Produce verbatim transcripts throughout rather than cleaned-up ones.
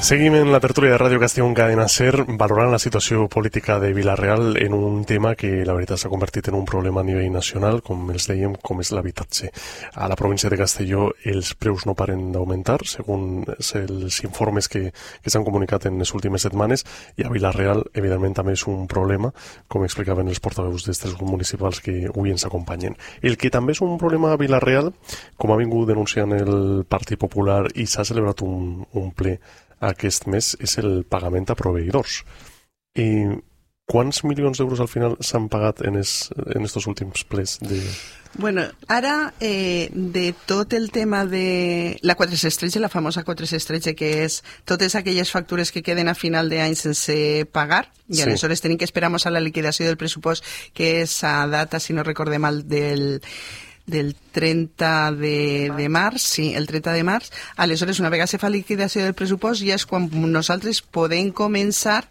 Seguim en la tertúlia de Ràdio Castellón Cadena Ser valorant la situació política de Vila-real en un tema que la veritat s'ha convertit en un problema a nivell nacional, com els dèiem, com és l'habitatge. A la província de Castelló els preus no paren d'augmentar, segons els informes que, que s'han comunicat en les últimes setmanes, i a Vila-real, evidentment, també és un problema, com explicaven els portaveus dels tres grups municipals que avui ens acompanyen. El que també és un problema a Vila-real, com ha vingut denunciant el Partit Popular i s'ha celebrat un, un ple aquest mes, és el pagament a proveïdors. I quants milions d'euros al final s'han pagat en estos últims plens? De... Bueno, ara eh, de tot el tema de la quatre cents tretze, la famosa quatre cents tretze, que és totes aquelles factures que queden a final d'any sense pagar, i sí. Aleshores tenim que esperar a la liquidació del pressupost, que és a data, si no recorde mal, del... del trenta de març, sí, el trenta de març. Aleshores, una vegada se fa liquidació del pressupost, ja és quan nosaltres podem començar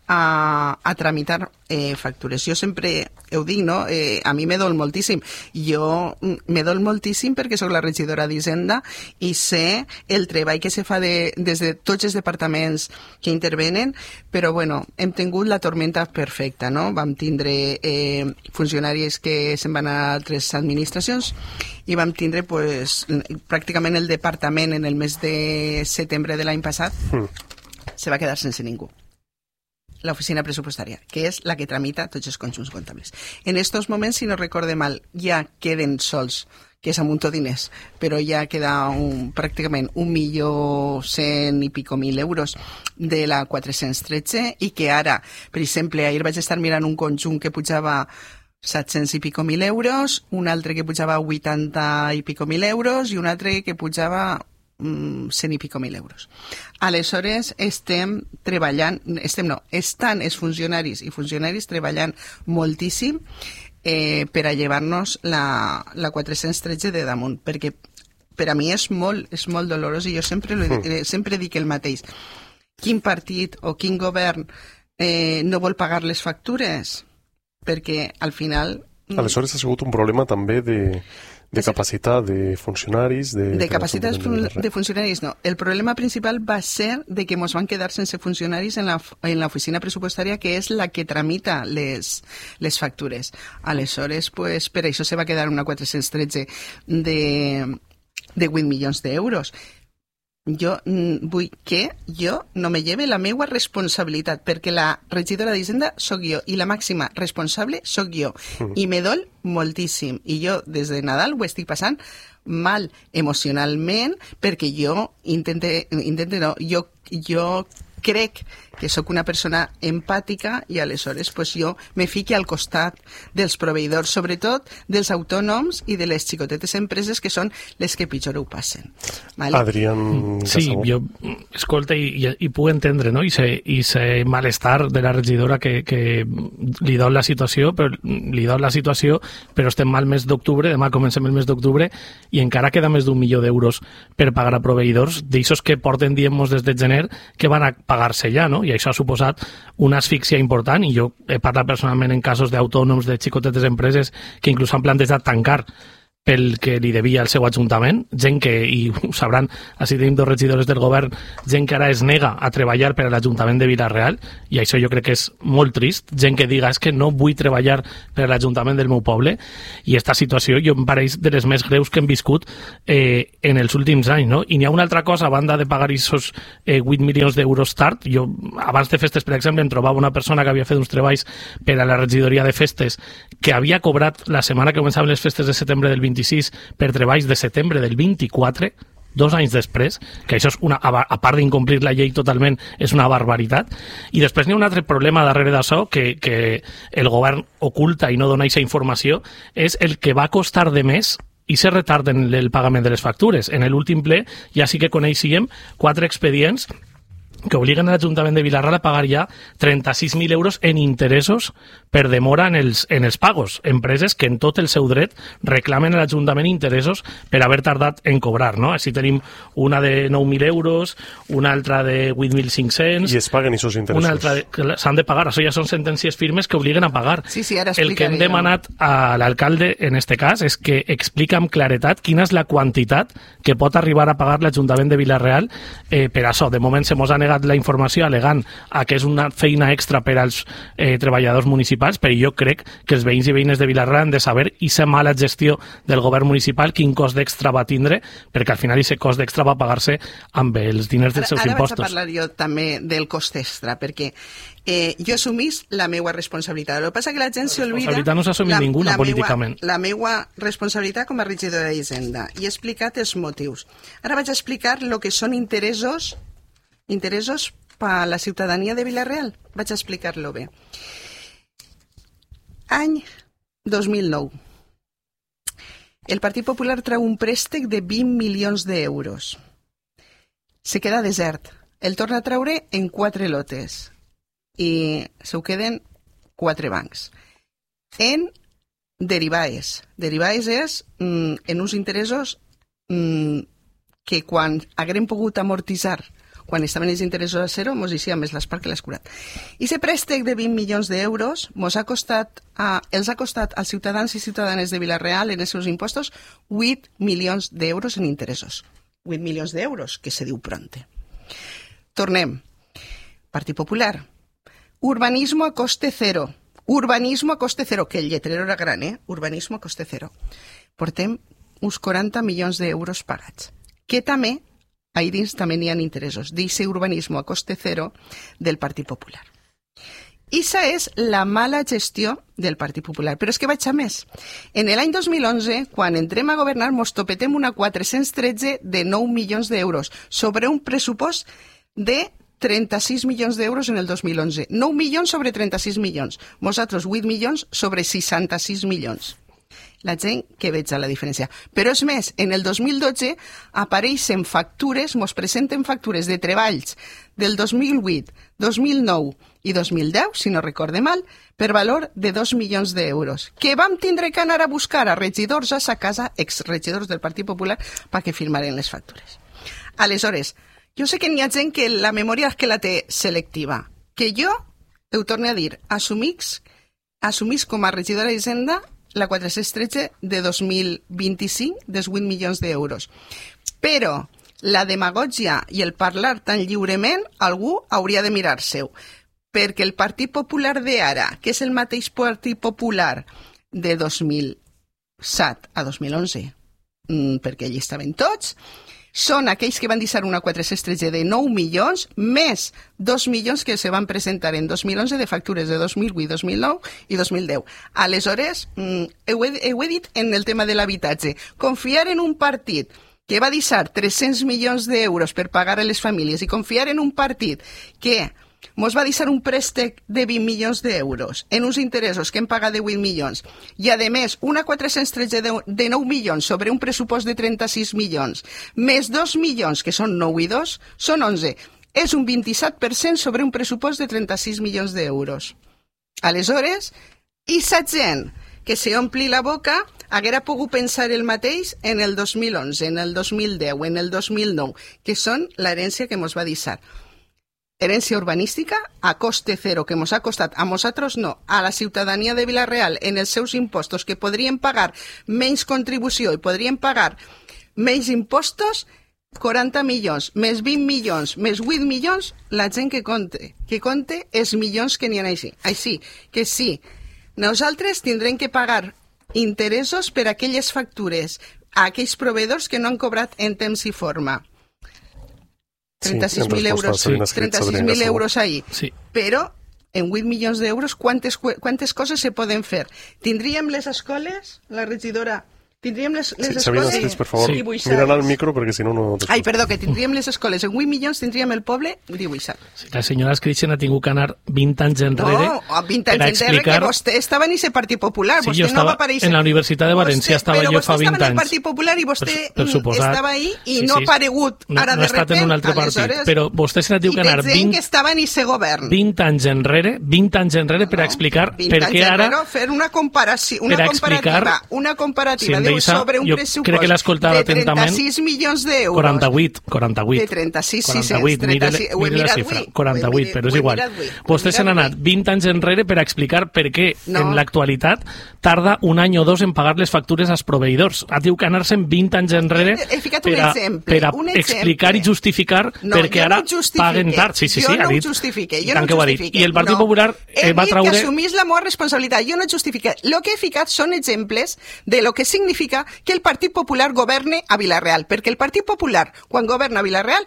a, a tramitar eh, factures. Jo sempre ho dic, no? Eh, a mi me dol moltíssim. Jo me dol moltíssim perquè sóc la regidora d'Hisenda i sé el treball que se fa de, des de tots els departaments que intervenen, però bueno, hem tingut la tormenta perfecta, no? Vam tindre eh, funcionaris que se'n van a altres administracions i vam tindre pues, pràcticament el departament en el mes de setembre de l'any passat mm. se va quedar sense ningú. L'oficina pressupostària, que és la que tramita tots els conjunts comptables. En estos moments, si no recorde mal, ja queden sols, que és a muntó diners, però ja queda un, pràcticament un milió cent i pico mil euros de la quatre cents tretze i que ara, per exemple, ahir vaig estar mirant un conjunt que pujava set-cents i pico mil euros, un altre que pujava vuitanta i pico mil euros i un altre que pujava mm, cent i pico mil euros. Aleshores estem treballant, estem no, estan els funcionaris i funcionaris treballant moltíssim eh, per a llevar-nos la, la quatre cents tretze de damunt, perquè per a mi és molt, és molt dolorós i jo sempre, lo, mm. sempre dic el mateix. Quin partit o quin govern eh, no vol pagar les factures? Perquè al final... Aleshores ha sigut un problema també de, de capacitat de funcionaris... De, de capacitat de, de funcionaris, no. El problema principal va ser de que ens van quedar sense funcionaris en la, en l'oficina pressupostària, que és la que tramita les, les factures. Aleshores, pues, per això se va quedar una quatre cents tretze de, de vuit milions d'euros. Jo vull que jo no me lleve la meua responsabilitat, perquè la regidora d'Hisenda sóc jo i la màxima responsable sóc jo. Mm. I me dol moltíssim. I jo des de Nadal ho estic passant mal emocionalment perquè jo intente, intente no, jo, jo crec que sóc una persona empàtica i aleshores pues, jo me fiqui al costat dels proveïdors, sobretot dels autònoms i de les xicotetes empreses que són les que pitjor ho passen. Vale? Adrián Sí, jo, escolta, i, i, i puc entendre, no? I se, i se malestar de la regidora que, que li dol la situació, però li dol la situació, però estem mal mes d'octubre, demà comencem el mes d'octubre, i encara queda més d'un milió d'euros per pagar a proveïdors, d'aixòs que porten dient-nos des de gener que van a pagar-se ja, no? I això ha suposat una asfíxia important, i jo he parlat personalment en casos d'autònoms, de xicotetes empreses, que inclús han plantejat tancar pel que li devia al seu ajuntament, gent que, i ho sabran, així tenim dos regidores del govern, gent que ara es nega a treballar per a l'Ajuntament de Vila-real, i això jo crec que és molt trist, gent que diga és que no vull treballar per a l'Ajuntament del meu poble, i aquesta situació jo em pareix de les més greus que hem viscut eh, en els últims anys, no? I n'hi ha una altra cosa, a banda de pagar aquests eh, vuit milions d'euros tard, jo abans de festes, per exemple, em trobava una persona que havia fet uns treballs per a la regidoria de festes, que havia cobrat la setmana que començaven les festes de setembre del vint-i-sis per treballs de setembre del vint-i-quatre, dos anys després, que això és una, a part d'incomplir la llei totalment, és una barbaritat. I després n'hi ha un altre problema darrere d'això que, que el govern oculta i no dona aquesta informació, és el que va costar de més i se retarden el pagament de les factures. En l'últim ple ja sí que coneixíem quatre expedients que obliguen a l'Ajuntament de Vila-real a pagar ja trenta-sis mil euros en interessos per demora en els, en els pagos. Empreses que en tot el seu dret reclamen a l'Ajuntament interessos per haver tardat en cobrar, no? Així tenim una de nou mil euros, una altra de vuit mil cinc-cents... I es paguen aquests interessos. Una altra de, que s'han de pagar. Això ja són sentències firmes que obliguen a pagar. Sí, sí, ara el que hem demanat a l'alcalde, en este cas, és que explica amb claretat quina és la quantitat que pot arribar a pagar l'Ajuntament de Vila-real eh, per això. De moment se mos han negat la informació alegant a que és una feina extra per als eh, treballadors municipals, però jo crec que els veïns i veïnes de Vila-real han de saber i ser mala gestió del govern municipal quin cost d'extra va tindre, perquè al final aquest cost d'extra va pagar-se amb els diners dels seus ara, ara impostos. Ara vaig a parlar jo també del cost extra, perquè eh, jo assumís la meva responsabilitat. El que passa que la gent s'olvida... La responsabilitat no s'assumit ninguna la políticament. Meua, la meva responsabilitat com a regidora d'Hisenda. I he explicat els motius. Ara vaig a explicar el que són interessos interessos per a la ciutadania de Vila-real. Vaig a explicar-lo bé. Any dos mil nou. El Partit Popular treu un préstec de vint milions d'euros. Se queda desert. El torna a treure en quatre lotes. I se ho queden quatre bancs. En derivades. Derivades és mm, en uns interessos mm, que quan haguem pogut amortitzar, quan estaven els interessos a zero, mos deixia més l'espart que l'has curat. I aquest préstec de vint milions d'euros mos ha costat, a, els ha costat als ciutadans i ciutadanes de Vila-real en els seus impostos vuit milions d'euros en interessos. vuit milions d'euros, que se diu pronte. Tornem. Partit Popular. Urbanismo a coste cero. Urbanismo a coste cero, que el lletrero era gran, eh? Urbanismo a coste cero. Portem uns quaranta milions d'euros pagats. Que també, ahí dins també n'hi ha interessos. Dice urbanismo a coste cero del Partit Popular. Esa és la mala gestió del Partit Popular. Però és que vaig a més. En l'any dos mil onze, quan entrem a governar, mos topetem una quatre-cents tretze de nou milions d'euros sobre un pressupost de trenta-sis milions d'euros en el dos mil onze. nou milions sobre trenta-sis milions. Nosaltres vuit milions sobre seixanta-sis milions. La gent que veig la diferència. Però és més, en el dos mil dotze apareixen factures, mos presenten factures de treballs del dos mil vuit, dos mil nou i dos mil deu, si no recorde mal, per valor de dos milions d'euros, que vam tindre que anar a buscar a regidors a sa casa, exregidors del Partit Popular, perquè firmaren les factures. Aleshores, jo sé que n'hi ha gent que la memòria és que la té selectiva, que jo, ho torno a dir, assumís, assumís com a regidora d'Hisenda la quatre-cents tretze de dos mil vint-i-cinc dels vuit milions d'euros. Però la demagògia i el parlar tan lliurement algú hauria de mirar-se-ho, perquè el Partit Popular d'ara, que és el mateix Partit Popular de dos mil set a dos mil onze, perquè allí estaven tots, són aquells que van deixar una quatre-cents tretze de nou milions, més dos milions que se van presentar en dos mil onze de factures de dos mil vuit, dos mil nou i dos mil deu. Aleshores, ho he, ho he dit en el tema de l'habitatge. Confiar en un partit que va deixar tres-cents milions d'euros per pagar a les famílies i confiar en un partit que mos va deixar un préstec de vint milions d'euros en uns interessos que hem pagat de vuit milions i, a més, una quatre-cents tretze de nou milions sobre un pressupost de trenta-sis milions, més dos milions, que són nou i dos, són onze. És un vint-i-set per cent sobre un pressupost de trenta-sis milions d'euros. Aleshores, i sa gent que se ompli la boca haguera pogut pensar el mateix en el dos mil onze, en el dos mil deu, en el dos mil nou, que són l'herència que mos va deixar. Herència urbanística a coste cero, que mos ha costat a nosaltres no, a la ciutadania de Vila-real en els seus impostos, que podrien pagar menys contribució i podrien pagar menys impostos, quaranta milions, més vint milions, més vuit milions, la gent que compte, que compte els milions que n'hi ha així. Així que sí, nosaltres tindrem que pagar interessos per a aquelles factures, a aquells proveïdors que no han cobrat en temps i forma. trenta-sis mil euros, trenta-sis mil euros ahí. Sí. Però en vuit milions d'euros quantes, quantes coses se poden fer? Tindríem les escoles, la regidora... Tindríem les, les sí, escoles... Xavier, per favor, sí. mira al micro perquè si no no... Ai, perdó, que tindríem les escoles en vuit milions, tindríem el poble dibuixat. Sí, la senyora Escrichen ha tingut que anar vint anys enrere no, vint anys enrere, explicar... que vostè estava en ese Partit Popular. Sí, vostè jo estava no va aparèixer... en la Universitat de València, estava jo fa vint anys. Però vostè estava en el Partit Popular i vostè per, per suposat, estava ahí i sí, no sí, ha aparegut no, ara no de ha estat repent. En un altre partit, però vostè se n'ha tingut que anar vint... I gent que estava en ese govern. vint anys enrere, vint anys enrere per no, explicar per què ara... Enrere, fer una comparació, una comparativa, una comparativa d'eixa, jo crec que l'ha escoltat atentament. De trenta-sis milions d'euros. quaranta-vuit, quaranta-vuit. De trenta-sis, sí, quaranta-vuit, mire la xifra, quaranta-vuit, però és igual. Vostès s'han anat vint anys enrere per explicar per què en l'actualitat tarda un any o dos en pagar les factures als proveïdors. Ha tingut que anar-se'n vint anys enrere per a explicar i justificar perquè ara paguen tard. Sí, sí, sí, ha dit. Jo no ho justifique, jo no ho justifique. I el Partit Popular va traure... He dit que assumís la meva responsabilitat, jo no ho justifique. Lo que he ficat són exemples de lo que significa que el Partit Popular governe a Vila-real, perquè el Partit Popular, quan governa a Vila-real,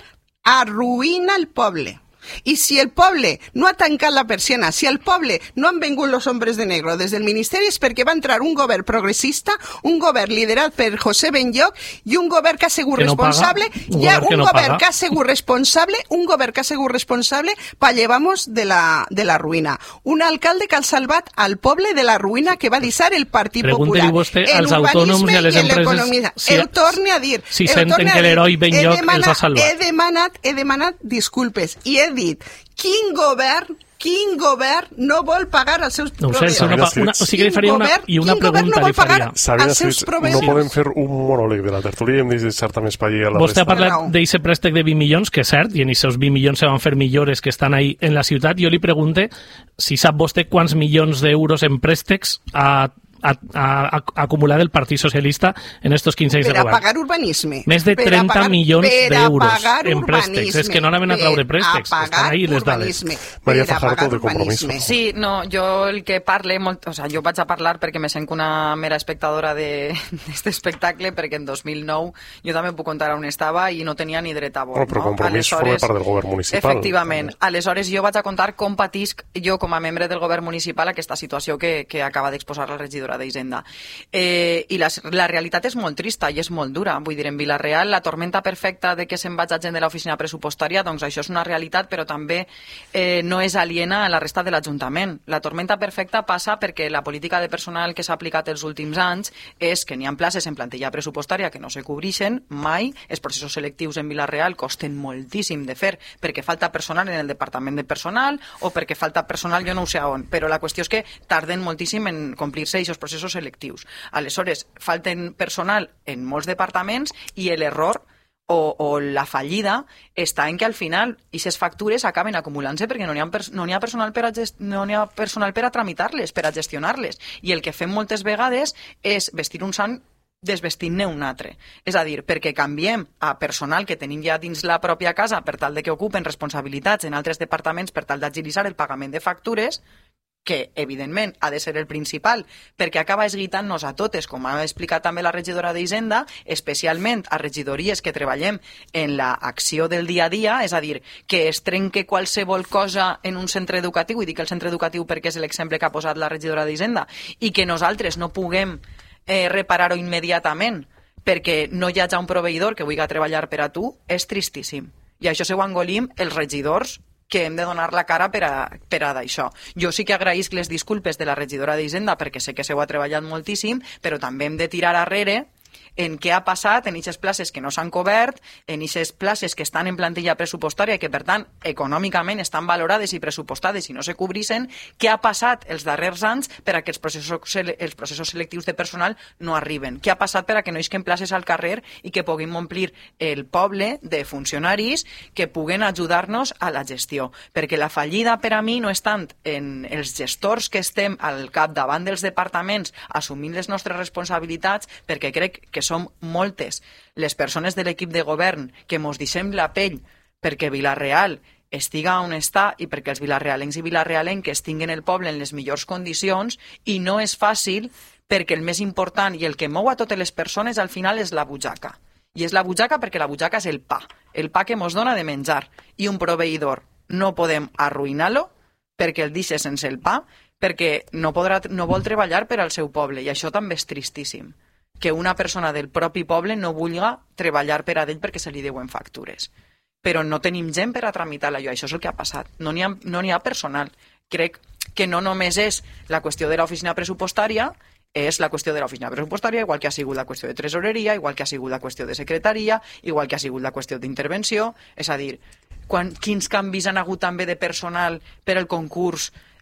arruïna el poble. I si el poble no ha tancat la persiana, si al poble no han vengut los hombres de negro des del Ministeri, és perquè va entrar un govern progressista, un govern liderat per José Benlloch i un govern que ha sigut responsable, un ja govern un no govern paga. que ha sigut responsable, un govern que ha sigut responsable pa llevamos de la, de la ruïna. Un alcalde que ha salvat al poble de la ruïna que va deixar el Partit Popular. Pregunti-li vostè als autònoms i a les empreses si, el torne a dir. Si senten que l'heroi Benlloch els ha salvat. He demanat, he demanat disculpes i he dit, quin govern, quin govern no vol pagar als seus no proveïdors? Sé, una, una, o sigui, li faria una, i una pregunta no li faria. Sabina, no podem fer un monòleg de la tertúlia i hem de deixar també espai a la Vostè resta. ha parlat d'aquest préstec de vint milions, que és cert, i en aquests vint milions se van fer millores que estan ahí en la ciutat. Jo li pregunte si sap vostè quants milions d'euros en préstecs ha A, a, a acumular el Partit Socialista en estos quinze anys de govern. Per a pagar urbanisme. Més de trenta pagar, milions d'euros en préstecs. Urbanisme. És que no anaven a traure préstecs. Estan ahí les dades. Maria Fajardo, de Compromís. Sí, no, jo el que parle, molt, o sea, jo vaig a parlar perquè me sent una mera espectadora d'aquest espectacle, perquè en dos mil nou jo també puc contar on estava i no tenia ni dret a vot. Oh, però no? Compromís forma part del govern municipal. Efectivament. Aleshores, jo vaig a contar com patisc jo com a membre del govern municipal aquesta situació que, que acaba d'exposar la regidora d'Hisenda. Eh, i la, la realitat és molt trista i és molt dura, vull dir, en Vila-real la tormenta perfecta de que se'n vaig gent de l'oficina pressupostària, doncs això és una realitat, però també eh, no és aliena a la resta de l'Ajuntament. La tormenta perfecta passa perquè la política de personal que s'ha aplicat els últims anys és que n'hi ha places en plantilla pressupostària que no se cobreixen mai, els processos selectius en Vila-real costen moltíssim de fer perquè falta personal en el departament de personal o perquè falta personal jo no ho sé on, però la qüestió és que tarden moltíssim en complir-se aquests processos selectius. Aleshores, falten personal en molts departaments i l'error o, o la fallida està en que al final aquestes factures acaben acumulant-se perquè no n'hi ha, no n'hi ha personal per a gest, no n'hi ha personal per a tramitar-les, per a gestionar-les. I el que fem moltes vegades és vestir un sant desvestint-ne un altre. És a dir, perquè canviem a personal que tenim ja dins la pròpia casa per tal de que ocupen responsabilitats en altres departaments per tal d'agilitzar el pagament de factures, que, evidentment, ha de ser el principal, perquè acaba esguitant-nos a totes, com ha explicat també la regidora d'Hisenda, especialment a regidories que treballem en l'acció del dia a dia, és a dir, que es trenque qualsevol cosa en un centre educatiu, i dic el centre educatiu perquè és l'exemple que ha posat la regidora d'Hisenda, i que nosaltres no puguem eh, reparar-ho immediatament perquè no hi hagi un proveïdor que vulgui treballar per a tu, és tristíssim. I això se ho engolim els regidors que hem de donar la cara per a, per a d'això. Jo sí que agraïsc les disculpes de la regidora d'Hisenda perquè sé que se ho ha treballat moltíssim, però també hem de tirar arrere en què ha passat en aquestes places que no s'han cobert, en aquestes places que estan en plantilla pressupostària i que, per tant, econòmicament estan valorades i pressupostades i no se cobreixen, què ha passat els darrers anys per a que els processos, els processos selectius de personal no arriben? Què ha passat per a que no isquen places al carrer i que puguin omplir el poble de funcionaris que puguen ajudar-nos a la gestió? Perquè la fallida per a mi no és tant en els gestors que estem al capdavant dels departaments assumint les nostres responsabilitats, perquè crec que som moltes les persones de l'equip de govern que mos deixem la pell perquè Vila-real estiga on està i perquè els vilarrealencs i vilarrealenques tinguin el poble en les millors condicions, i no és fàcil perquè el més important i el que mou a totes les persones al final és la butxaca. I és la butxaca perquè la butxaca és el pa, el pa que mos dona de menjar, i un proveïdor no podem arruïnar-lo perquè el deixa sense el pa, perquè no, podrà, no vol treballar per al seu poble, i això també és tristíssim, que una persona del propi poble no vulgui treballar per a ell perquè se li deuen factures. Però no tenim gent per a tramitar-la. Això és el que ha passat. No n'hi ha, no n'hi ha personal. Crec que no només és la qüestió de l'oficina pressupostària, és la qüestió de l'oficina pressupostària, igual que ha sigut la qüestió de tresoreria, igual que ha sigut la qüestió de secretaria, igual que ha sigut la qüestió d'intervenció. És a dir, quan, quins canvis han hagut també de personal per al concurs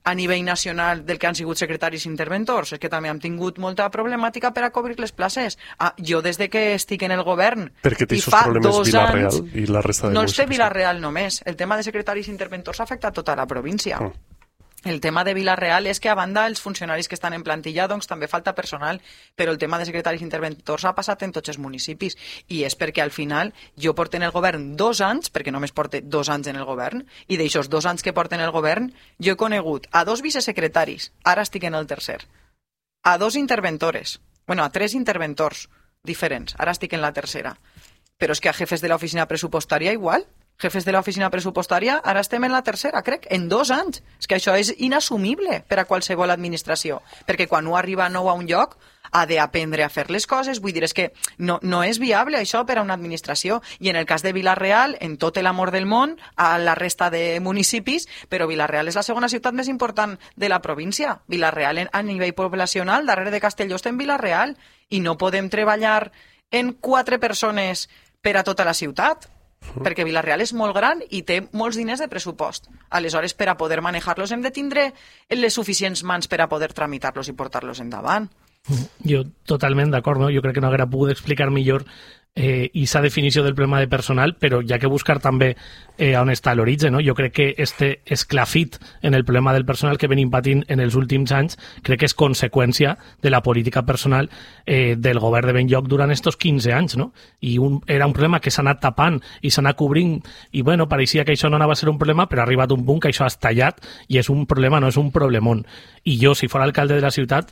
a nivell nacional del que han sigut secretaris interventors. És que també hem tingut molta problemàtica per a cobrir les places. Ah, jo des de que estic en el govern perquè i fa dos anys... I la resta de no és de Vila-real només. El tema de secretaris interventors afecta tota la província. Mm. El tema de Vila-real és que, a banda, els funcionaris que estan en plantilla, doncs també falta personal, però el tema de secretaris interventors ha passat en tots els municipis, i és perquè al final jo porto en el govern dos anys, perquè només porto dos anys en el govern, i d'aixòs dos anys que porto en el govern, jo he conegut a dos vicesecretaris, ara estic en el tercer, a dos interventores, bueno, a tres interventors diferents, ara estic en la tercera, però és que a jefes de l'oficina pressupostària igual, jefes de l'oficina pressupostària, ara estem en la tercera, crec, en dos anys. És que això és inassumible per a qualsevol administració, perquè quan un arriba nou a un lloc ha d'aprendre a fer les coses, vull dir, és que no, no és viable això per a una administració, i en el cas de Vila-real, en tot l'amor del món, a la resta de municipis, però Vila-real és la segona ciutat més important de la província. Vila-real a nivell poblacional, darrere de Castelló està en Vila-real, i no podem treballar en quatre persones per a tota la ciutat, perquè Vila-real és molt gran i té molts diners de pressupost. Aleshores, per a poder manejar-los hem de tindre les suficients mans per a poder tramitar-los i portar-los endavant. Jo totalment d'acord, no? Jo crec que no hauria pogut explicar millor eh, esa definició del problema de personal, però ja que buscar també eh, on està l'origen, no? Jo crec que este esclafit en el problema del personal que venim patint en els últims anys, crec que és conseqüència de la política personal eh, del govern de Benlloc durant estos quinze anys, no? I un, era un problema que s'ha anat tapant i s'ha anat cobrint, i bueno, pareixia que això no anava a ser un problema, però ha arribat un punt que això ha estallat i és un problema, no és un problemón. I jo, si fos alcalde de la ciutat,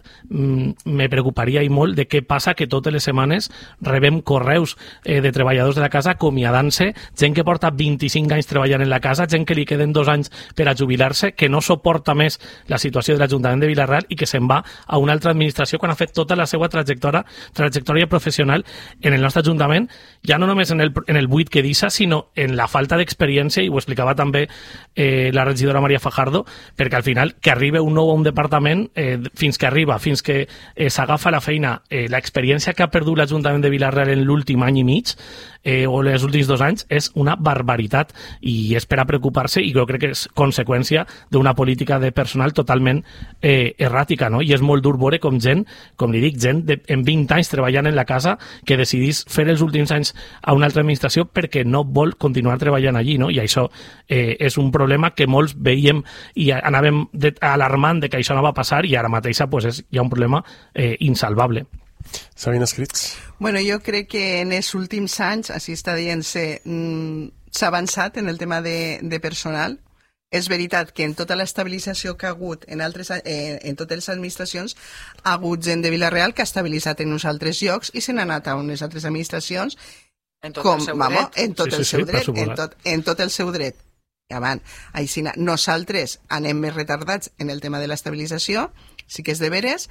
me preocuparia i molt de què passa que totes les setmanes rebem correus eh, de treballadors de la casa acomiadant-se, gent que porta vint-i-cinc anys treballant en la casa, gent que li queden dos anys per a jubilar-se, que no suporta més la situació de l'Ajuntament de Vila-real i que se'n va a una altra administració quan ha fet tota la seva trajectòria, trajectòria professional en el nostre Ajuntament, ja no només en el, en el buit que deixa, sinó en la falta d'experiència, i ho explicava també eh, la regidora Maria Fajardo, perquè al final que arribi un nou a un departament, eh, fins que arriba, fins que eh, s'agafa la feina, eh, l'experiència que ha perdut l'Ajuntament de Vila-real en l'últim any i mig, eh, o els últims dos anys, és una barbaritat, i és per a preocupar-se, i jo crec que és conseqüència d'una política de personal totalment eh, erràtica, no? I és molt dur veure com gent, com li dic, gent de, en vint anys treballant en la casa, que decidís fer els últims anys a una altra administració perquè no vol continuar treballant allí, no? I això eh, és un problema que molts veiem i anàvem de, alarmant de que això no va passar, i ara mateixa pues, és ja un problema eh, insalvable. Sabina Escrits. Bueno, jo crec que en els últims anys, així està dient-se, mm, s'ha avançat en el tema de, de personal. És veritat que en tota l'estabilització que ha hagut en, altres, eh, en totes les administracions ha hagut gent de Vila-real que ha estabilitzat en uns altres llocs i se n'ha anat a unes altres administracions en tot com, el seu vamos, dret. en tot sí, el sí, seu sí, dret, en tot, en tot el seu dret. Avant, així, nosaltres anem més retardats en el tema de l'estabilització, sí que és de veres,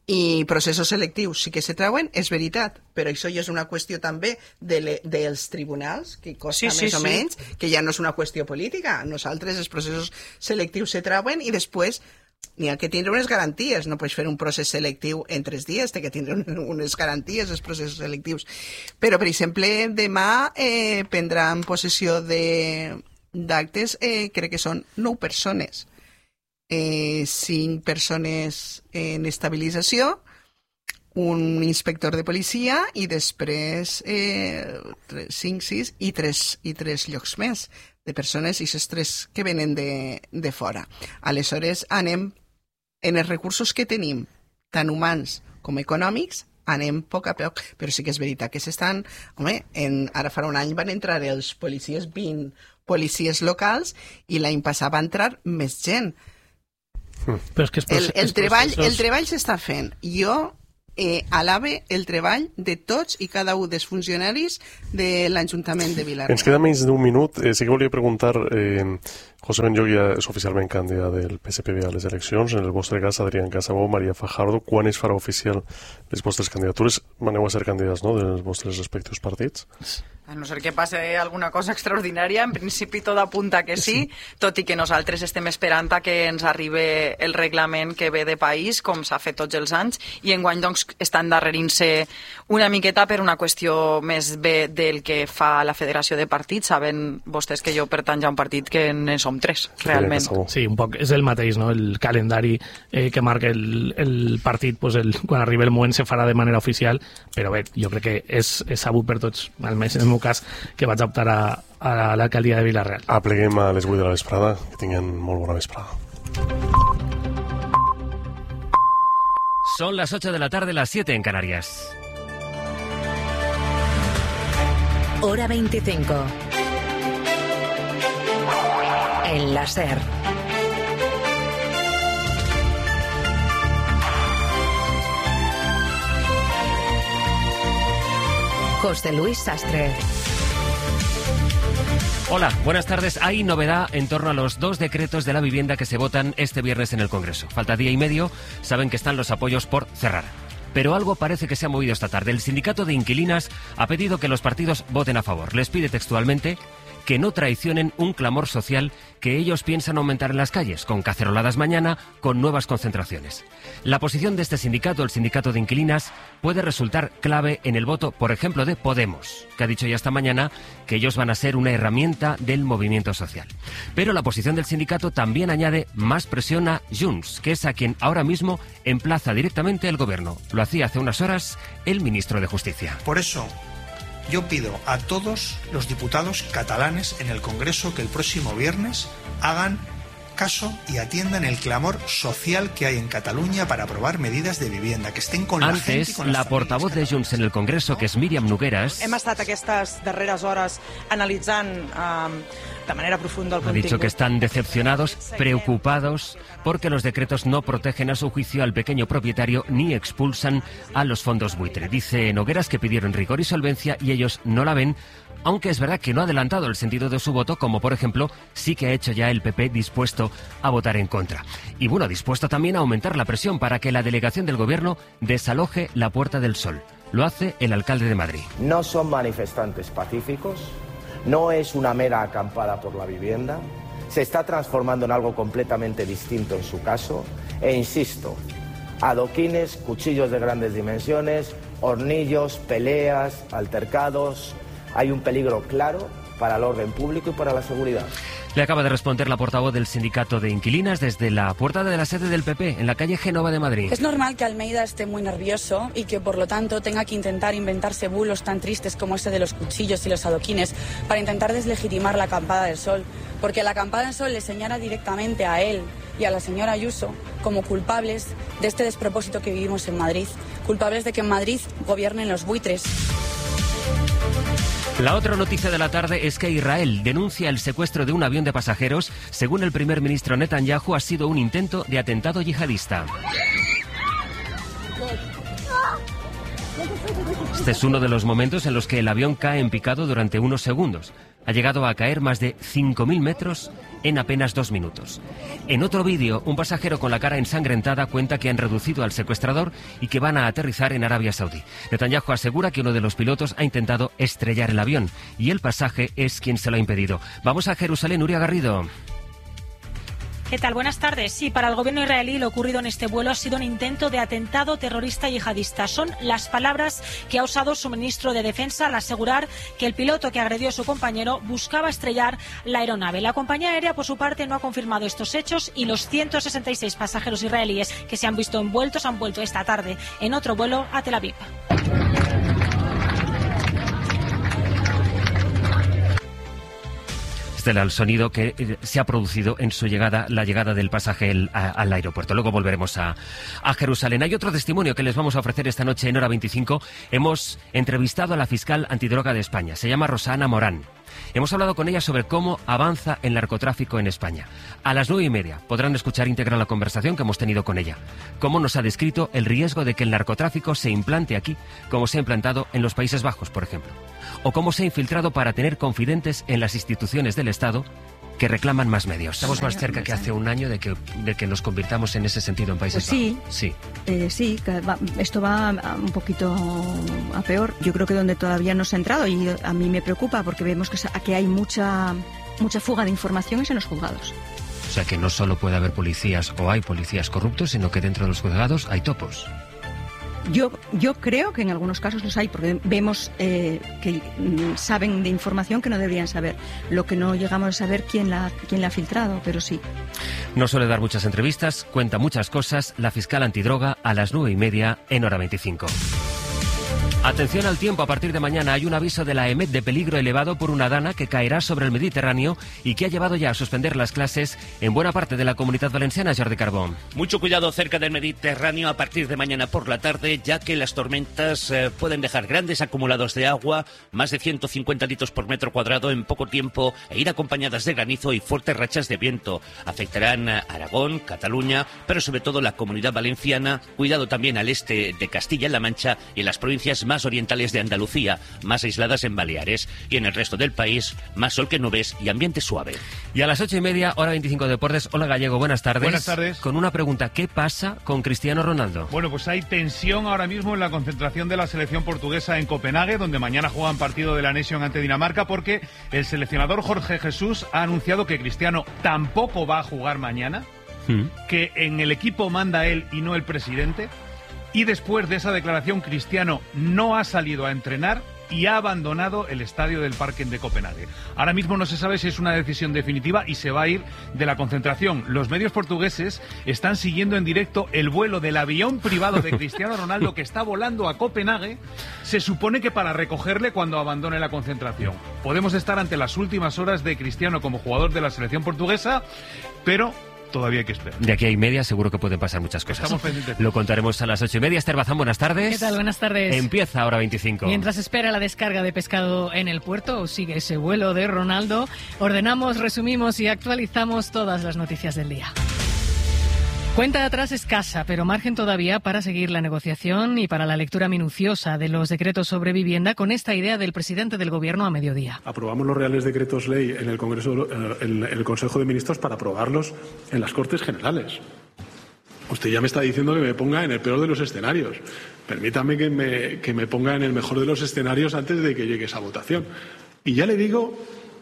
i processos selectius sí que se trauen, és veritat, però això ja és una qüestió també de le, dels tribunals, que costa sí, sí, més o sí. menys, que ja no és una qüestió política. Nosaltres els processos selectius se trauen i després n'hi ha que tindre unes garanties. No pots fer un procés selectiu en tres dies, té que tindre unes garanties els processos selectius. Però, per exemple, demà eh, prendran possessió de d'actes, eh, crec que són nou persones. Eh, cinc persones en estabilització, un inspector de policia i després eh, cinc, sis i tres, i tres llocs més de persones, i aquests tres que venen de, de fora. Aleshores anem en els recursos que tenim, tant humans com econòmics, anem a poc a poc, però sí que és veritat que s'estan, home, en, ara farà un any van entrar els policies, vint policies locals, i l'any passat va entrar més gent. Però és que és el, el, treball, processos... el treball s'està fent. Jo eh, alabe el treball de tots i cada un dels funcionaris de l'Ajuntament de Vila-real. Ens queda menys d'un minut. Eh, sí que volia preguntar, eh, José Benlloc ja és oficialment candidat del P S P B a les eleccions. En el vostre cas, Adrián Casabó, Maria Fajardo, quan es farà oficial les vostres candidatures? Aneu a ser candidats, no?, dels vostres respectius partits? A no ser que passi alguna cosa extraordinària, en principi tot apunta que sí, tot i que nosaltres estem esperant a que ens arribi el reglament que ve de país, com s'ha fet tots els anys, i enguany doncs està endarrerint-se una miqueta per una qüestió més bé del que fa la Federació de Partits. Saben vostès que jo pertanyo a un partit que en els som tres, realment. Sí, un poc és el mateix, no? El calendari eh, que marca el, el partit, pues el, quan arribi el moment se farà de manera oficial, però bé, jo crec que és, és sabut per tots, almenys en el meu cas, que vaig optar a, a l'alcaldia de Vila-real. Apleguem a les vuit de la vesprada, que tinguin molt bona vesprada. Son las ocho de la tarde, las siete en Canarias. Hora veinticinco. En la SER. José Luis Sastre. Hola, buenas tardes. Hay novedad en torno a los dos decretos de la vivienda que se votan este viernes en el Congreso. Falta día y medio, saben que están los apoyos por cerrar. Pero algo parece que se ha movido esta tarde. El sindicato de inquilinas ha pedido que los partidos voten a favor. Les pide textualmente que no traicionen un clamor social que ellos piensan aumentar en las calles, con caceroladas mañana, con nuevas concentraciones. La posición de este sindicato, el sindicato de inquilinas, puede resultar clave en el voto, por ejemplo, de Podemos, que ha dicho ya esta mañana que ellos van a ser una herramienta del movimiento social. Pero la posición del sindicato también añade más presión a Junts, que es a quien ahora mismo emplaza directamente el gobierno. Lo hacía hace unas horas el ministro de Justicia. Por eso, yo pido a todos los diputados catalanes en el Congreso que el próximo viernes hagan caso y atiendan el clamor social que hay en Cataluña para aprobar medidas de vivienda, que estén con la Antes, gente y con la portavoz de Junts en el Congreso, que es Míriam Nogueras, hem estat aquestes darreres hores analitzant eh, de manera profunda el ha contingut. dicho que están decepcionados, preocupados, porque los decretos no protegen a su juicio al pequeño propietario ni expulsan a los fondos buitre. Dice Nogueras que pidieron rigor y solvencia y ellos no la ven, aunque es verdad que no ha adelantado el sentido de su voto, como por ejemplo sí que ha hecho ya el P P dispuesto a votar en contra. Y bueno, dispuesto también a aumentar la presión para que la delegación del gobierno desaloje la Puerta del Sol. Lo hace el alcalde de Madrid. No son manifestantes pacíficos, no es una mera acampada por la vivienda, se está transformando en algo completamente distinto en su caso, e insisto, adoquines, cuchillos de grandes dimensiones, hornillos, peleas, altercados. Hay un peligro claro para el orden público y para la seguridad. Le acaba de responder la portavoz del sindicato de inquilinas desde la puerta de la sede del P P, en la calle Génova de Madrid. Es normal que Almeida esté muy nervioso y que por lo tanto tenga que intentar inventarse bulos tan tristes como ese de los cuchillos y los adoquines para intentar deslegitimar la acampada del Sol, porque la acampada del Sol le señala directamente a él y a la señora Ayuso como culpables de este despropósito que vivimos en Madrid, culpables de que en Madrid gobiernen los buitres. La otra noticia de la tarde es que Israel denuncia el secuestro de un avión de pasajeros. Según el primer ministro Netanyahu, ha sido un intento de atentado yihadista. Este es uno de los momentos en los que el avión cae en picado durante unos segundos. Ha llegado a caer más de cinco mil metros en apenas dos minutos. En otro vídeo, un pasajero con la cara ensangrentada cuenta que han reducido al secuestrador y que van a aterrizar en Arabia Saudí. Netanyahu asegura que uno de los pilotos ha intentado estrellar el avión y el pasaje es quien se lo ha impedido. Vamos a Jerusalén, Nuria Garrido. ¿Qué tal? Buenas tardes. Sí, para el gobierno israelí lo ocurrido en este vuelo ha sido un intento de atentado terrorista yihadista. Son las palabras que ha usado su ministro de Defensa al asegurar que el piloto que agredió a su compañero buscaba estrellar la aeronave. La compañía aérea, por su parte, no ha confirmado estos hechos y los ciento sesenta y seis pasajeros israelíes que se han visto envueltos han vuelto esta tarde en otro vuelo a Tel Aviv. El sonido que se ha producido en su llegada, la llegada del pasaje el, a, al aeropuerto. Luego volveremos a, a Jerusalén. Hay otro testimonio que les vamos a ofrecer esta noche en Hora veinticinco. Hemos entrevistado a la fiscal antidroga de España. Se llama Rosana Morán. Hemos hablado con ella sobre cómo avanza el narcotráfico en España. A las nueve y media podrán escuchar íntegra la conversación que hemos tenido con ella. Cómo nos ha descrito el riesgo de que el narcotráfico se implante aquí, como se ha implantado en los Países Bajos, por ejemplo. O cómo se ha infiltrado para tener confidentes en las instituciones del Estado que reclaman más medios. Estamos más cerca que hace un año de que, de que nos convirtamos en ese sentido en Países pues sí, Bajos. Sí, eh, sí va, esto va un poquito a peor. Yo creo que donde todavía no se ha entrado, y a mí me preocupa porque vemos que, que hay mucha, mucha fuga de información es en los juzgados. O sea que no solo puede haber policías o hay policías corruptos, sino que dentro de los juzgados hay topos. Yo, yo creo que en algunos casos los hay, porque vemos eh, que mm, saben de información que no deberían saber. Lo que no llegamos a saber quién la, quién la ha filtrado, pero sí. No suele dar muchas entrevistas, cuenta muchas cosas. La fiscal antidroga a las nueve y media en Hora veinticinco. Atención al tiempo, a partir de mañana hay un aviso de la EMET de peligro elevado por una dana que caerá sobre el Mediterráneo y que ha llevado ya a suspender las clases en buena parte de la Comunitat Valenciana. Jordi Carbón. Mucho cuidado cerca del Mediterráneo a partir de mañana por la tarde, ya que las tormentas eh, pueden dejar grandes acumulados de agua, más de ciento cincuenta litros por metro cuadrado en poco tiempo, e ir acompañadas de granizo y fuertes rachas de viento. Afectarán a Aragón, Cataluña, pero sobre todo la Comunidad Valenciana. Cuidado también al este de Castilla-La Mancha y en las provincias más orientales de Andalucía, más aisladas en Baleares, y en el resto del país, más sol que nubes y ambiente suave. Y a las ocho y media, Hora veinticinco Deportes. Hola Gallego, buenas tardes. Buenas tardes. Con una pregunta, ¿qué pasa con Cristiano Ronaldo? Bueno, pues hay tensión ahora mismo en la concentración de la selección portuguesa en Copenhague, donde mañana juegan partido de la Nation ante Dinamarca, porque el seleccionador Jorge Jesús ha anunciado que Cristiano tampoco va a jugar mañana, ¿Mm? que en el equipo manda él y no el presidente. Y después de esa declaración, Cristiano no ha salido a entrenar y ha abandonado el estadio del Parken de Copenhague. Ahora mismo no se sabe si es una decisión definitiva y se va a ir de la concentración. Los medios portugueses están siguiendo en directo el vuelo del avión privado de Cristiano Ronaldo, que está volando a Copenhague, se supone que para recogerle cuando abandone la concentración. Podemos estar ante las últimas horas de Cristiano como jugador de la selección portuguesa, pero todavía hay que esperar. De aquí a y media seguro que pueden pasar muchas cosas. Estamos pendientes. Lo contaremos a las ocho y media. Esther Bazán, buenas tardes. ¿Qué tal? Buenas tardes. Empieza Hora veinticinco. Mientras espera la descarga de pescado en el puerto, o sigue ese vuelo de Ronaldo, ordenamos, resumimos y actualizamos todas las noticias del día. Cuenta de atrás escasa, pero margen todavía para seguir la negociación y para la lectura minuciosa de los decretos sobre vivienda, con esta idea del presidente del Gobierno a mediodía. Aprobamos los reales decretos ley en el Congreso, en el Consejo de Ministros, para aprobarlos en las Cortes Generales. Usted ya me está diciendo que me ponga en el peor de los escenarios. Permítame que me, que me ponga en el mejor de los escenarios antes de que llegue esa votación. Y ya le digo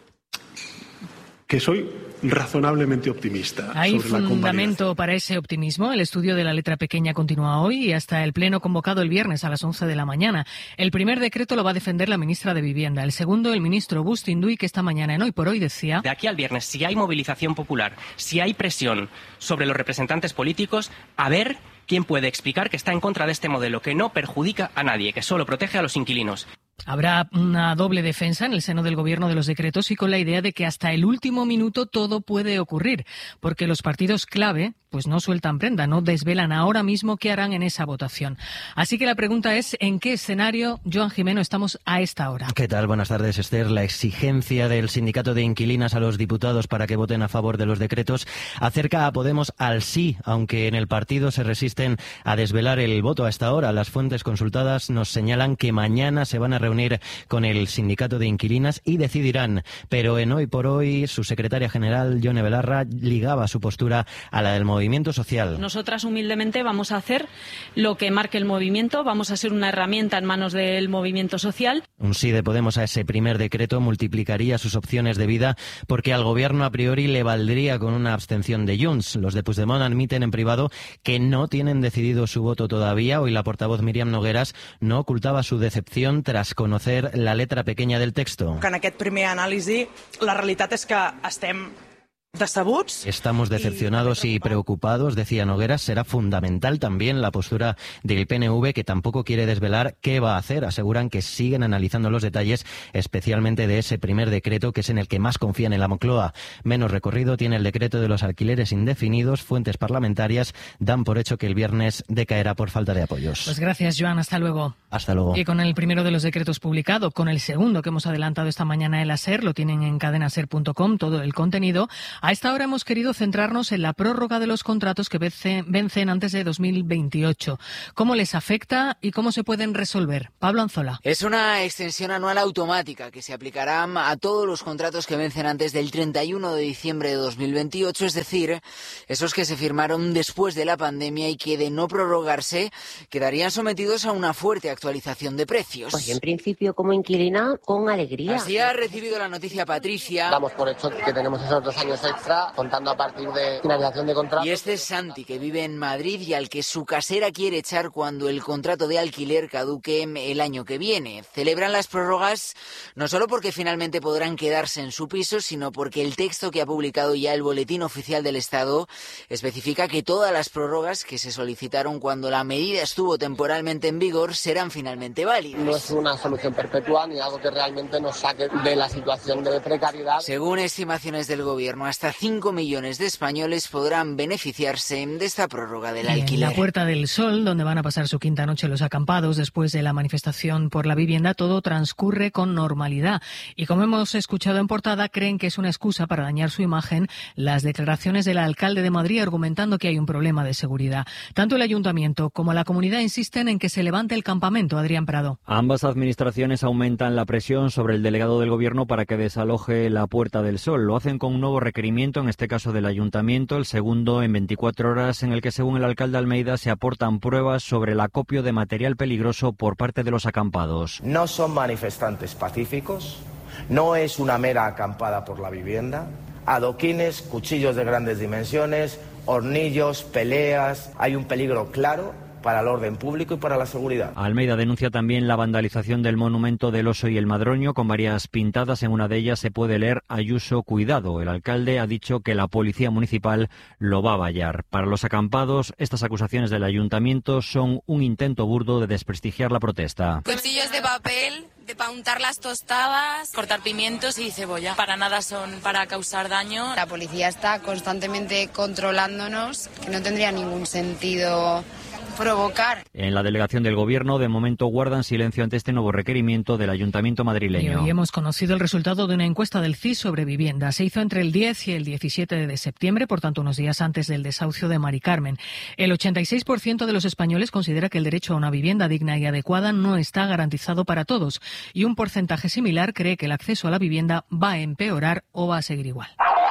que soy razonablemente optimista. Hay sobre la fundamento para ese optimismo. El estudio de la letra pequeña continúa hoy y hasta el pleno convocado el viernes a las once de la mañana. El primer decreto lo va a defender la ministra de Vivienda. El segundo, el ministro Bustinduy, que esta mañana en Hoy por Hoy decía: de aquí al viernes, si hay movilización popular, si hay presión sobre los representantes políticos, a ver quién puede explicar que está en contra de este modelo, que no perjudica a nadie, que solo protege a los inquilinos. Habrá una doble defensa en el seno del Gobierno de los decretos y con la idea de que hasta el último minuto todo puede ocurrir, porque los partidos clave pues no sueltan prenda, no desvelan ahora mismo qué harán en esa votación. Así que la pregunta es, ¿en qué escenario, Joan Jimeno, estamos a esta hora? ¿Qué tal? Buenas tardes, Esther. La exigencia del sindicato de inquilinas a los diputados para que voten a favor de los decretos acerca a Podemos al sí, aunque en el partido se resisten a desvelar el voto a esta hora. Las fuentes consultadas nos señalan que mañana se van a reunir con el sindicato de inquilinas y decidirán, pero en Hoy por Hoy su secretaria general, Yone Belarra, ligaba su postura a la del movimiento social. Nosotras humildemente vamos a hacer lo que marque el movimiento, vamos a ser una herramienta en manos del movimiento social. Un sí de Podemos a ese primer decreto multiplicaría sus opciones de vida, porque al gobierno a priori le valdría con una abstención de Junts. Los de Puigdemont admiten en privado que no tienen decidido su voto todavía. Hoy la portavoz Míriam Nogueras no ocultaba su decepción tras conocer la letra pequeña del texto. En aquest primer anàlisi, la realitat és que estem decebuts. Estamos decepcionados y preocupados, decía Nogueras. Será fundamental también la postura del P N V, que tampoco quiere desvelar qué va a hacer. Aseguran que siguen analizando los detalles, especialmente de ese primer decreto, que es en el que más confían en la Moncloa. Menos recorrido tiene el decreto de los alquileres indefinidos. Fuentes parlamentarias dan por hecho que el viernes decaerá por falta de apoyos. Pues gracias, Joan. Hasta luego. Hasta luego. Y con el primero de los decretos publicado, con el segundo que hemos adelantado esta mañana en la SER, lo tienen en cadena ser punto com, todo el contenido. A esta hora hemos querido centrarnos en la prórroga de los contratos que vencen antes de dos mil veintiocho. ¿Cómo les afecta y cómo se pueden resolver? Pablo Anzola. Es una extensión anual automática que se aplicará a todos los contratos que vencen antes del treinta y uno de diciembre de dos mil veintiocho, es decir, esos que se firmaron después de la pandemia y que, de no prorrogarse, quedarían sometidos a una fuerte actualización de precios. Pues en principio, como inquilina, con alegría. Así ha recibido la noticia Patricia. Damos por hecho que tenemos esos dos años extra, contando a partir de finalización de contrato. Y este es Santi, que vive en Madrid y al que su casera quiere echar cuando el contrato de alquiler caduque el año que viene. Celebran las prórrogas no solo porque finalmente podrán quedarse en su piso, sino porque el texto que ha publicado ya el Boletín Oficial del Estado especifica que todas las prórrogas que se solicitaron cuando la medida estuvo temporalmente en vigor serán finalmente válidas. No es una solución perpetua ni algo que realmente nos saque de la situación de precariedad. Según estimaciones del gobierno, hasta cinco millones de españoles podrán beneficiarse de esta prórroga del alquiler. En la Puerta del Sol, donde van a pasar su quinta noche los acampados después de la manifestación por la vivienda, todo transcurre con normalidad. Y como hemos escuchado en portada, creen que es una excusa para dañar su imagen las declaraciones del alcalde de Madrid argumentando que hay un problema de seguridad. Tanto el ayuntamiento como la comunidad insisten en que se levante el campamento. Adrián Prado. Ambas administraciones aumentan la presión sobre el delegado del Gobierno para que desaloje la Puerta del Sol. Lo hacen con un nuevo requerimiento, en este caso del ayuntamiento, el segundo en veinticuatro horas, en el que, según el alcalde Almeida, se aportan pruebas sobre el acopio de material peligroso por parte de los acampados. No son manifestantes pacíficos, no es una mera acampada por la vivienda. Adoquines, cuchillos de grandes dimensiones, hornillos, peleas. Hay un peligro claro para el orden público y para la seguridad. Almeida denuncia también la vandalización del monumento del Oso y el Madroño, con varias pintadas. En una de ellas se puede leer Ayuso, cuidado. El alcalde ha dicho que la policía municipal lo va a vallar. Para los acampados, estas acusaciones del ayuntamiento son un intento burdo de desprestigiar la protesta. Cuchillos de papel, de para untar las tostadas, cortar pimientos y cebolla. Para nada son para causar daño. La policía está constantemente controlándonos, que no tendría ningún sentido provocar. En la delegación del Gobierno, de momento, guardan silencio ante este nuevo requerimiento del Ayuntamiento madrileño. Y hoy hemos conocido el resultado de una encuesta del C I S sobre vivienda. Se hizo entre el diez y el diecisiete de septiembre, por tanto unos días antes del desahucio de Mari Carmen. El ochenta y seis por ciento de los españoles considera que el derecho a una vivienda digna y adecuada no está garantizado para todos, y un porcentaje similar cree que el acceso a la vivienda va a empeorar o va a seguir igual.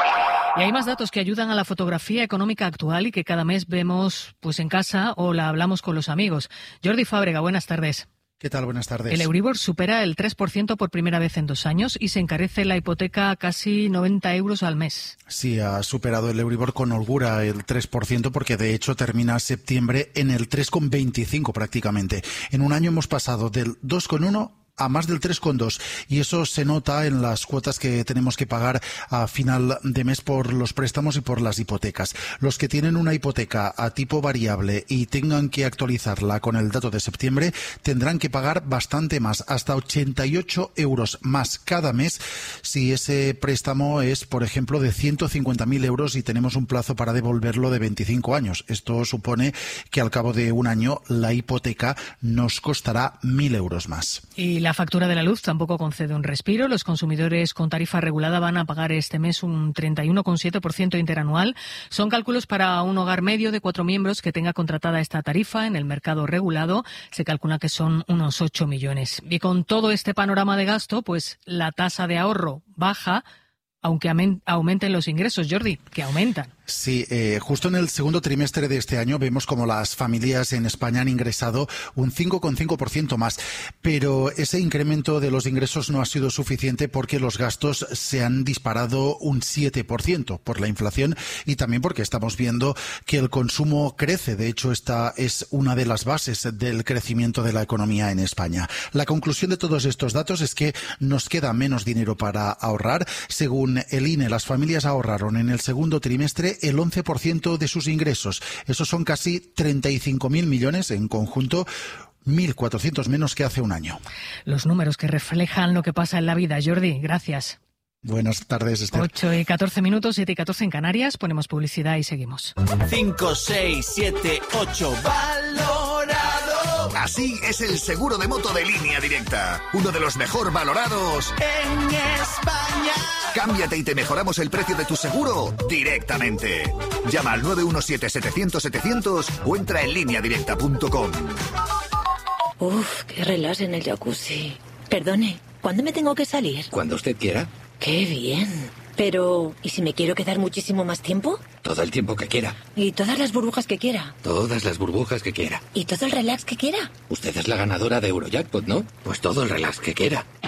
Y hay más datos que ayudan a la fotografía económica actual y que cada mes vemos pues en casa o la hablamos con los amigos. Jordi Fábrega, buenas tardes. ¿Qué tal? Buenas tardes. El Euribor supera el tres por ciento por primera vez en dos años y se encarece la hipoteca a casi noventa euros al mes. Sí, ha superado el Euribor con holgura el tres por ciento, porque de hecho termina septiembre en el tres coma veinticinco prácticamente. En un año hemos pasado del dos coma uno a más del tres coma dos, y eso se nota en las cuotas que tenemos que pagar a final de mes por los préstamos y por las hipotecas. Los que tienen una hipoteca a tipo variable y tengan que actualizarla con el dato de septiembre tendrán que pagar bastante más, hasta ochenta y ocho euros más cada mes, si ese préstamo es, por ejemplo, de ciento cincuenta mil euros y tenemos un plazo para devolverlo de veinticinco años. Esto supone que al cabo de un año la hipoteca nos costará mil euros más. Y la factura de la luz tampoco concede un respiro. Los consumidores con tarifa regulada van a pagar este mes un treinta y uno coma siete por ciento interanual. Son cálculos para un hogar medio de cuatro miembros que tenga contratada esta tarifa en el mercado regulado. Se calcula que son unos ocho millones. Y con todo este panorama de gasto, pues la tasa de ahorro baja, aunque aumenten los ingresos, Jordi, que aumentan. Sí, eh, justo en el segundo trimestre de este año vemos como las familias en España han ingresado un cinco coma cinco por ciento más, pero ese incremento de los ingresos no ha sido suficiente porque los gastos se han disparado un siete por ciento por la inflación y también porque estamos viendo que el consumo crece. De hecho, esta es una de las bases del crecimiento de la economía en España. La conclusión de todos estos datos es que nos queda menos dinero para ahorrar. Según el I N E, las familias ahorraron en el segundo trimestre el once por ciento de sus ingresos. Esos son casi treinta y cinco mil millones en conjunto, mil cuatrocientos menos que hace un año. Los números que reflejan lo que pasa en la vida. Jordi, gracias. Buenas tardes, Esther. ocho y catorce minutos, siete y catorce en Canarias. Ponemos publicidad y seguimos. cinco, seis, siete, ocho. Valorado. Así es el seguro de moto de Línea Directa. Uno de los mejor valorados en España. Cámbiate y te mejoramos el precio de tu seguro directamente. Llama al nueve uno siete, setecientos, setecientos o entra en línea directa punto com. Uf, qué relax en el jacuzzi. Perdone, ¿cuándo me tengo que salir? Cuando usted quiera. ¡Qué bien! Pero, ¿y si me quiero quedar muchísimo más tiempo? Todo el tiempo que quiera. ¿Y todas las burbujas que quiera? Todas las burbujas que quiera. ¿Y todo el relax que quiera? Usted es la ganadora de Eurojackpot, ¿no? Pues todo el relax que quiera.